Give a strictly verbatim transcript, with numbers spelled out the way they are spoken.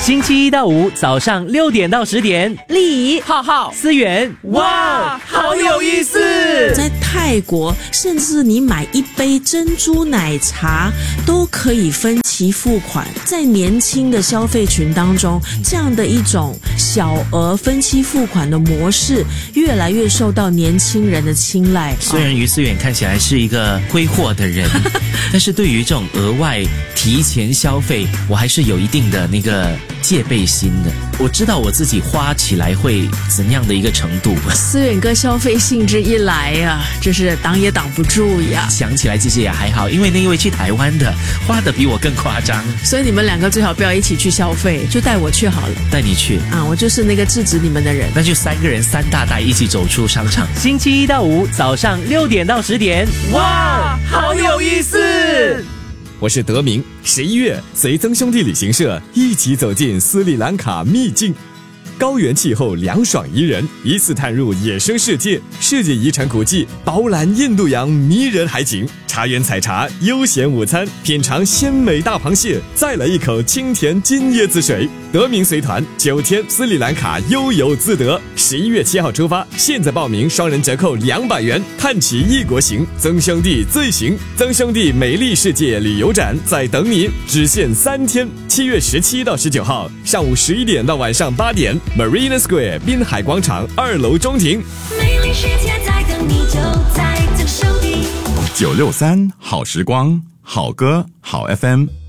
星期一到五早上六点到十点， 丽怡、 浩浩、思源，哇，好有意思！ 在泰国，甚至你买一杯珍珠奶茶都可以分期付款。在年轻的消费群当中，这样的一种小额分期付款的模式，越来越受到年轻人的青睐。 虽然于思远看起来是一个挥霍的人，但是对于这种额外提前消费，我还是有一定的那个戒备心的。我知道我自己花起来会怎样的一个程度。 思远哥消费兴致一来呀，真是挡也挡不住呀。 想起来其实也还好，因为那一位去台湾的花的比我更夸张， 所以你们两个最好不要一起去消费，就带我去好了。 带你去啊，我就是那个制止你们的人。 那就三个人三大袋一起走出商场。星期一到五早上六点到十点，哇，好有意思！ 我是德明，十一月随曾兄弟旅行社一起走进斯里兰卡秘境，高原气候凉爽宜人，一次探入野生世界，世界遗产古迹饱览印度洋迷人海景，茶园采茶，悠闲午餐，品尝鲜美大螃蟹，再来一口清甜金椰子水。德明随团九天斯里兰卡悠游自得，十一月七号出发，现在报名双人折扣两百元，探奇异国行，曾兄弟最行，曾兄弟美丽世界旅游展在等你，只限三天，七月十七到十九号，上午十一点到晚上八点 ，Marina Square 滨海广场二楼中庭。 美丽世界在等你，就在曾兄弟。 九六三好时光，好歌好 F M。